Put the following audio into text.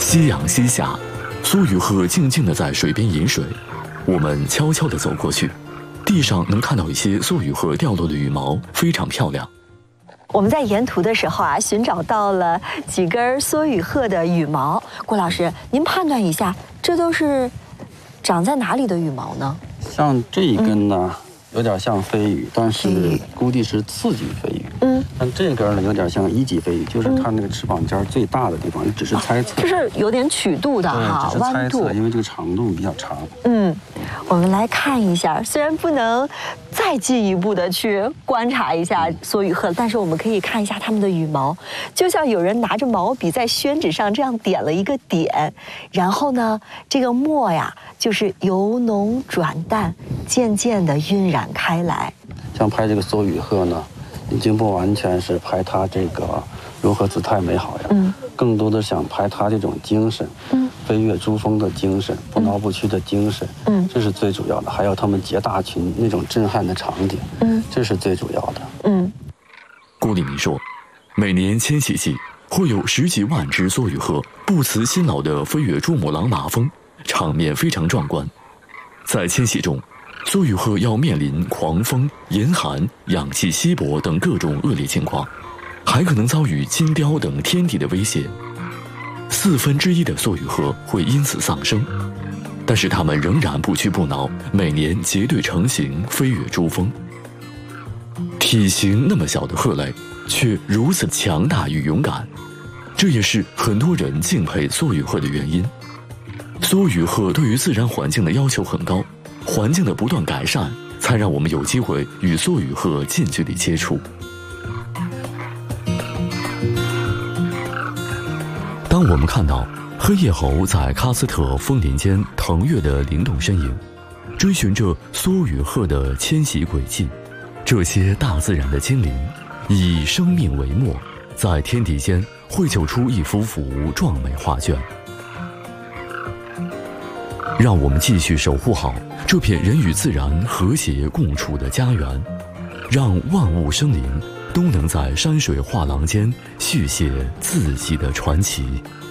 夕阳西下，梭羽鹤静静地在水边饮水。我们悄悄地走过去，地上能看到一些梭羽鹤掉落的羽毛，非常漂亮。 我们在沿途的时候啊，寻找到了几根梭羽鹤的羽毛。郭老师，您判断一下，这都是长在哪里的羽毛呢？ 像这一根呢，有点像飞羽，但是估计是次级飞羽。但这根呢，有点像一级飞羽，就是它那个翅膀尖最大的地方，只是猜测。 这是有点曲度的哈， 对，只是猜弯度， 测，因为这个长度比较长。 我们来看一下，虽然不能再进一步的去观察一下梭羽鹤，但是我们可以看一下它们的羽毛，就像有人拿着毛笔在宣纸上这样点了一个点，然后呢，这个墨呀，就是由浓转淡，渐渐的晕染开来。 像拍这个梭羽鹤呢，已经不完全是拍它这个如何姿态美好呀，更多的想拍它这种精神，飞跃珠峰的精神，不挠不屈的精神，这是最主要的。还有他们结大群那种震撼的场景，这是最主要的。 郭立明说，每年迁徙季会有10几万只梭羽鹤不辞辛劳地飞越珠穆朗玛峰，场面非常壮观。在迁徙中，梭羽鹤要面临狂风、严寒、氧气稀薄等各种恶劣情况，还可能遭遇金雕等天敌的威胁。1/4的梭羽鹤会因此丧生，但是它们仍然不屈不挠，每年结队成行飞越珠峰。体型那么小的鹤类，却如此强大与勇敢，这也是很多人敬佩梭羽鹤的原因。梭羽鹤对于自然环境的要求很高，环境的不断改善，才让我们有机会与梭羽鹤近距离接触。当我们看到黑叶猴在喀斯特枫林间腾跃的灵动身影，追寻着梭羽鹤的迁徙轨迹，这些大自然的精灵以生命为墨，在天地间绘就出一幅幅壮美画卷。让我们继续守护好这片人与自然和谐共处的家园，让万物生灵都能在山水画廊间续写自己的传奇。